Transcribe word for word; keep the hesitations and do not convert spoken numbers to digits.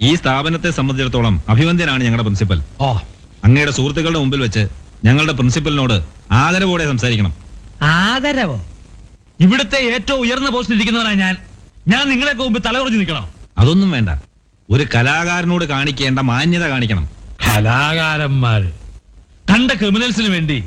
ഈ സ്ഥാപനത്തെ സംബന്ധിച്ചിടത്തോളം അഭിവന്ദ്യനാണ് ഞങ്ങളുടെ പ്രിൻസിപ്പൽ. ഓ, അങ്ങയുടെ സുഹൃത്തുക്കളുടെ മുമ്പിൽ വെച്ച് ഞങ്ങളുടെ പ്രിൻസിപ്പലിനോട് ആദരവോടെ സംസാരിക്കണം. ആദരവോ? ഇവിടുത്തെ ഏറ്റവും ഉയർന്ന പോസ്റ്റിൽ ഇരിക്കുന്നവനാണ് ഞാൻ. ഞാൻ നിങ്ങളെയൊക്കെ മുമ്പ് തലകുറഞ്ഞു നിൽക്കണം? അതൊന്നും വേണ്ട. ഒരു കലാകാരനോട് കാണിക്കേണ്ട മാന്യത കാണിക്കണം. കലാകാരന്മാർ കണ്ട ക്രിമിനൽസിന് വേണ്ടി